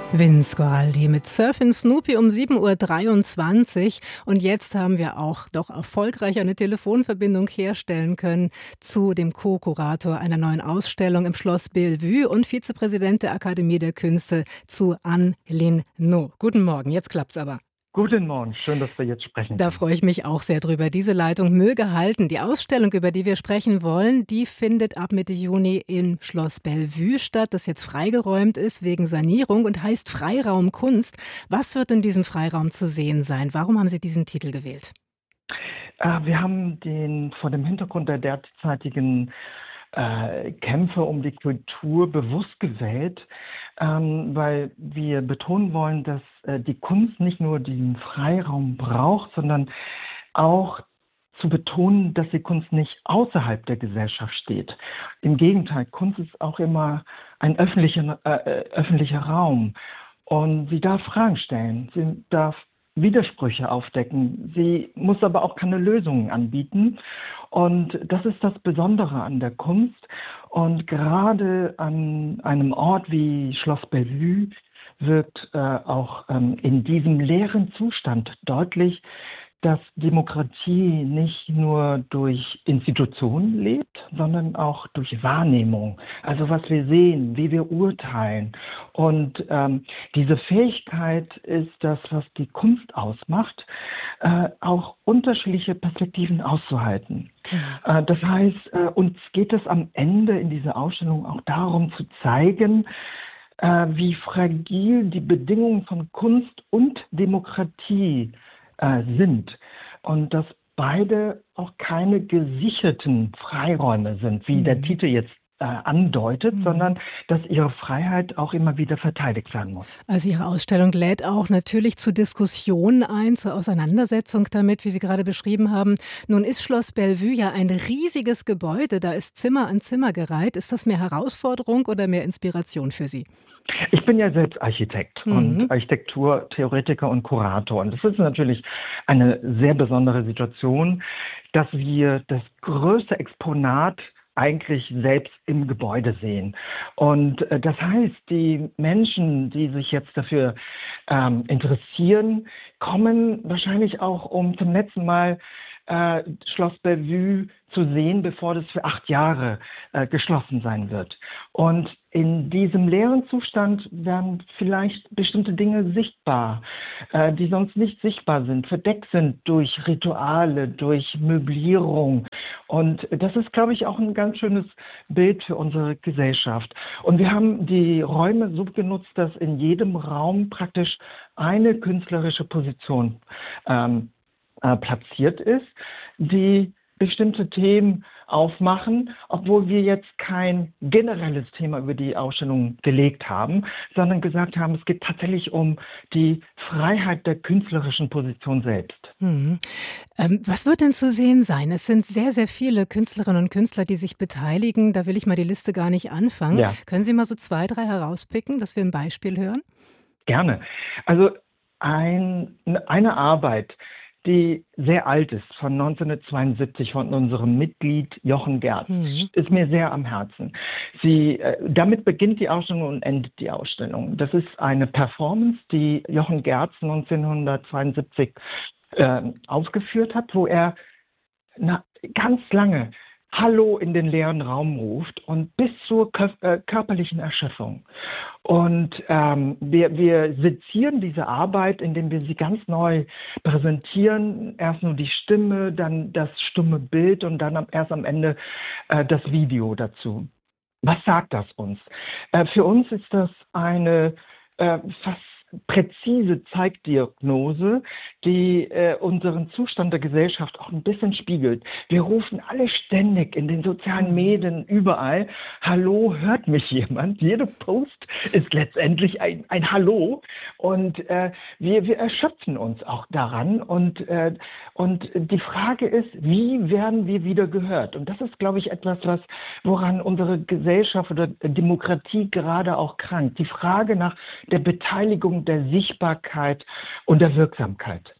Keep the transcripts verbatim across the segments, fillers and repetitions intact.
Vince Guaraldi mit Surfin' Snoopy um sieben Uhr dreiundzwanzig. Und jetzt haben wir auch doch erfolgreich eine Telefonverbindung herstellen können zu dem Co-Kurator einer neuen Ausstellung im Schloss Bellevue und Vizepräsident der Akademie der Künste, zu Anne Linot. Guten Morgen, jetzt klappt's aber. Guten Morgen, schön, dass wir jetzt sprechen Da können. freue ich mich auch sehr drüber. Diese Leitung möge halten. Die Ausstellung, über die wir sprechen wollen, die findet ab Mitte Juni im Schloss Bellevue statt, das jetzt freigeräumt ist wegen Sanierung und heißt Freiraum Kunst. Was wird in diesem Freiraum zu sehen sein? Warum haben Sie diesen Titel gewählt? Äh, wir haben den vor dem Hintergrund der derzeitigen äh, Kämpfe um die Kultur bewusst gewählt, ähm, weil wir betonen wollen, dass äh, die Kunst nicht nur diesen Freiraum braucht, sondern auch zu betonen, dass die Kunst nicht außerhalb der Gesellschaft steht. Im Gegenteil, Kunst ist auch immer ein öffentlicher, äh, öffentlicher Raum und sie darf Fragen stellen, sie darf Widersprüche aufdecken. Sie muss aber auch keine Lösungen anbieten. Und das ist das Besondere an der Kunst. Und gerade an einem Ort wie Schloss Bellevue wird äh, auch ähm, in diesem leeren Zustand deutlich, dass Demokratie nicht nur durch Institutionen lebt, sondern auch durch Wahrnehmung. Also was wir sehen, wie wir urteilen. Und ähm, diese Fähigkeit ist das, was die Kunst ausmacht, äh, auch unterschiedliche Perspektiven auszuhalten. Mhm. Äh, das heißt, äh, uns geht es am Ende in dieser Ausstellung auch darum zu zeigen, äh, wie fragil die Bedingungen von Kunst und Demokratie sind und dass beide auch keine gesicherten Freiräume sind, wie mhm. der Titel jetzt äh, andeutet, mhm. sondern dass ihre Freiheit auch immer wieder verteidigt werden muss. Also Ihre Ausstellung lädt auch natürlich zu Diskussionen ein, zur Auseinandersetzung damit, wie Sie gerade beschrieben haben. Nun ist Schloss Bellevue ja ein riesiges Gebäude, da ist Zimmer an Zimmer gereiht. Ist das mehr Herausforderung oder mehr Inspiration für Sie? Ich bin ja selbst Architekt mhm. und Architekturtheoretiker und Kurator. Und das ist natürlich eine sehr besondere Situation, dass wir das größte Exponat eigentlich selbst im Gebäude sehen. Und äh, das heißt, die Menschen, die sich jetzt dafür ähm, interessieren, kommen wahrscheinlich auch, um zum letzten Mal äh, Schloss Bellevue zu sehen, bevor das für acht Jahre äh, geschlossen sein wird. Und in diesem leeren Zustand werden vielleicht bestimmte Dinge sichtbar, äh, die sonst nicht sichtbar sind, verdeckt sind durch Rituale, durch Möblierung. Und das ist, glaube ich, auch ein ganz schönes Bild für unsere Gesellschaft. Und wir haben die Räume so genutzt, dass in jedem Raum praktisch eine künstlerische Position ähm, äh, platziert ist, die bestimmte Themen aufmachen, obwohl wir jetzt kein generelles Thema über die Ausstellung gelegt haben, sondern gesagt haben, es geht tatsächlich um die Freiheit der künstlerischen Position selbst. Mhm. Ähm, was wird denn zu sehen sein? Es sind sehr, sehr viele Künstlerinnen und Künstler, die sich beteiligen. Da will ich mal die Liste gar nicht anfangen. Ja. Können Sie mal so zwei, drei herauspicken, dass wir ein Beispiel hören? Gerne. Also ein, eine Arbeit, die sehr alt ist, von neunzehnhundertzweiundsiebzig, von unserem Mitglied Jochen Gerz, mhm. ist mir sehr am Herzen. Sie, äh, damit beginnt die Ausstellung und endet die Ausstellung. Das ist eine Performance, die Jochen Gerz neunzehnhundertzweiundsiebzig äh, aufgeführt hat, wo er na, ganz lange Hallo in den leeren Raum ruft und bis zur kö- äh, körperlichen Erschöpfung. Und ähm, wir, wir sezieren diese Arbeit, indem wir sie ganz neu präsentieren. Erst nur die Stimme, dann das stumme Bild und dann erst am Ende äh, das Video dazu. Was sagt das uns? Äh, für uns ist das eine äh, fast präzise Zeitdiagnose, die äh, unseren Zustand der Gesellschaft auch ein bisschen spiegelt. Wir rufen alle ständig in den sozialen Medien überall, Hallo, hört mich jemand? Jede Post ist letztendlich ein, ein Hallo und äh, wir, wir erschöpfen uns auch daran und, äh, und die Frage ist, wie werden wir wieder gehört? Und das ist, glaube ich, etwas, was woran unsere Gesellschaft oder Demokratie gerade auch krankt. Die Frage nach der Beteiligung, der Sichtbarkeit und der Wirksamkeit.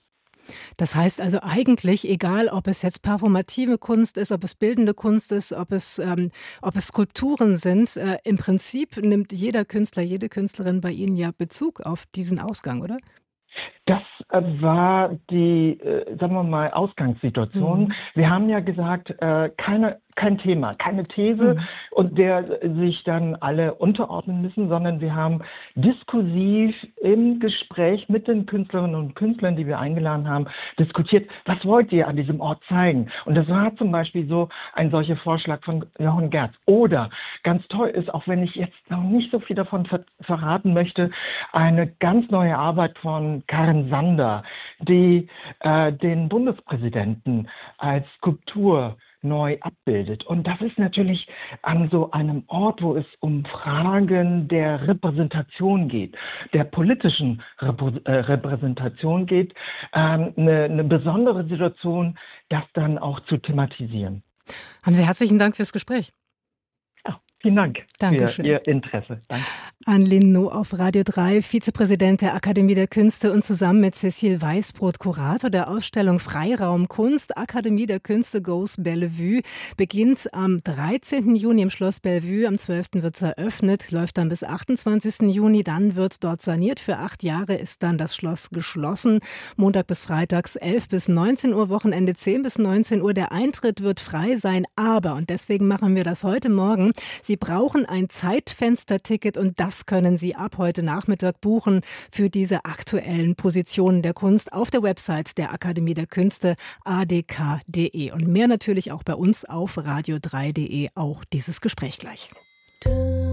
Das heißt also eigentlich, egal ob es jetzt performative Kunst ist, ob es bildende Kunst ist, ob es, ähm, ob es Skulpturen sind, äh, im Prinzip nimmt jeder Künstler, jede Künstlerin bei Ihnen ja Bezug auf diesen Ausgang, oder? Das äh, war die, äh, sagen wir mal, Ausgangssituation. Mhm. Wir haben ja gesagt, äh, keine, kein Thema, keine These Mhm. und der sich dann alle unterordnen müssen, sondern wir haben diskursiv im Gespräch mit den Künstlerinnen und Künstlern, die wir eingeladen haben, diskutiert, was wollt ihr an diesem Ort zeigen? Und das war zum Beispiel so ein solcher Vorschlag von Jochen Gerz. Oder ganz toll ist, auch wenn ich jetzt noch nicht so viel davon ver verraten möchte, eine ganz neue Arbeit von Karen Sander, die äh, den Bundespräsidenten als Skulptur neu abbildet. Und das ist natürlich an so einem Ort, wo es um Fragen der Repräsentation geht, der politischen Repo äh, Repräsentation geht, ähm, eine, eine besondere Situation, das dann auch zu thematisieren. Haben Sie herzlichen Dank fürs Gespräch. Ja, vielen Dank Dankeschön. für Ihr Interesse. Danke. An Lin No auf Radio drei, Vizepräsident der Akademie der Künste und zusammen mit Cécile Weißbrot, Kurator der Ausstellung Freiraum Kunst, Akademie der Künste Goes Bellevue, beginnt am dreizehnten Juni im Schloss Bellevue, am zwölften wird es eröffnet, läuft dann bis achtundzwanzigsten Juni, dann wird dort saniert, für acht Jahre ist dann das Schloss geschlossen, Montag bis Freitags elf bis neunzehn Uhr, Wochenende zehn bis neunzehn Uhr, der Eintritt wird frei sein, aber, und deswegen machen wir das heute Morgen, Sie brauchen ein Zeitfensterticket und das Das können Sie ab heute Nachmittag buchen für diese aktuellen Positionen der Kunst auf der Website der Akademie der Künste a d k punkt d e. Und mehr natürlich auch bei uns auf radio drei punkt d e, auch dieses Gespräch gleich.